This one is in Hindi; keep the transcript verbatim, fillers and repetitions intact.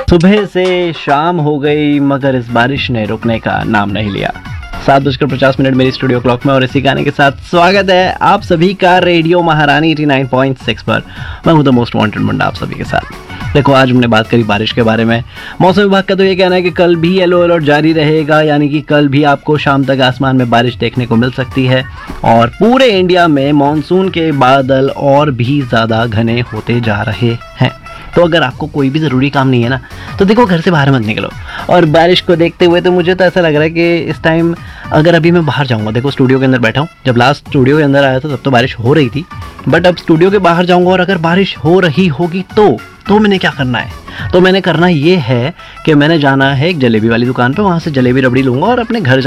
सुबह से शाम हो गई मगर इस बारिश ने रुकने का नाम नहीं लिया। सात बजकर पचास मिनट मेरी स्टूडियो क्लॉक में और इसी गाने के साथ स्वागत है आप सभी का रेडियो महारानी नवासी पॉइंट छह पर। मैं हूं द मोस्ट वांटेड मुंडा आप सभी के साथ। देखो, आज हमने बात करी बारिश के बारे में। मौसम विभाग का तो ये कहना है कि कल भी येलो अलर्ट जारी रहेगा, यानी कि कल भी आपको शाम तक आसमान में बारिश देखने को मिल सकती है और पूरे इंडिया में मॉनसून के बादल और भी ज़्यादा घने होते जा रहे हैं। तो अगर आपको कोई भी ज़रूरी काम नहीं है ना, तो देखो घर से बाहर मत निकलो। और बारिश को देखते हुए तो मुझे तो ऐसा लग रहा है कि इस टाइम अगर अभी मैं बाहर जाऊंगा, देखो स्टूडियो के अंदर बैठा हूँ, जब लास्ट स्टूडियो के अंदर आया था तब तो बारिश हो रही थी, बट अब स्टूडियो के बाहर जाऊंगा और अगर बारिश हो रही होगी तो तो मैंने क्या करना है? तो मैंने करना ये है कि मैंने जाना है एक जलेबी वाली दुकान पे, वहाँ से जलेबी रबड़ी लूँगा और अपने घर